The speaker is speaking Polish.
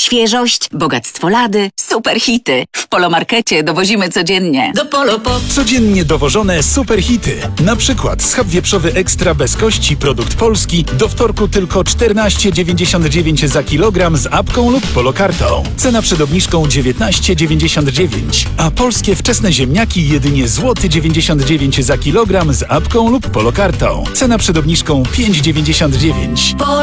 Świeżość, bogactwo lady, super hity. W Polomarkecie dowozimy codziennie. Do Polopop. Codziennie dowożone super hity. Na przykład schab wieprzowy ekstra bez kości, produkt polski, do wtorku tylko 14,99 za kilogram z apką lub polokartą. Cena przed obniżką 19,99, a polskie wczesne ziemniaki jedynie złoty 99 za kilogram z apką lub polokartą. Cena przed obniżką 5,99.